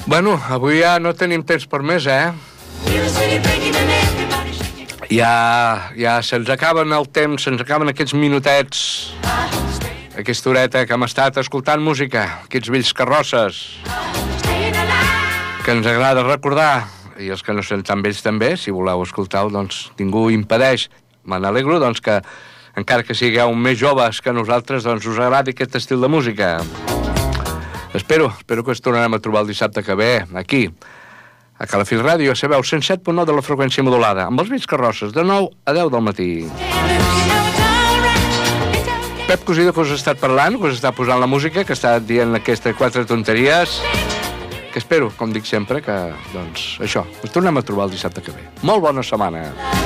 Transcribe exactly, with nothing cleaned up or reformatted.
Bueno, avui ja no tenim temps per més, eh? Ja, ja se'ns acaben el temps, se'ns acaben aquests minutets, aquesta horeta que hem estat escoltant música, aquests vells carrosses que ens agrada recordar, i els que no són tan vells també, si voleu escoltar-ho, doncs ningú impedeix. Me n'alegro, doncs, que encara que sigueu més joves que nosaltres, doncs us agradi aquest estil de música. Espero, espero que ens tornarem a trobar el dissabte que ve, aquí, a Calafell Ràdio, sabeu, cent set punt nou de la freqüència modulada, amb els vells carrosses, de nou a deu del matí. Pep Cosido, que us ha estat parlant, que us està posant la música, que està dient aquestes quatre tonteries, que espero, com dic sempre, que, doncs, això, ens tornem a trobar el dissabte que ve. Molt bona setmana.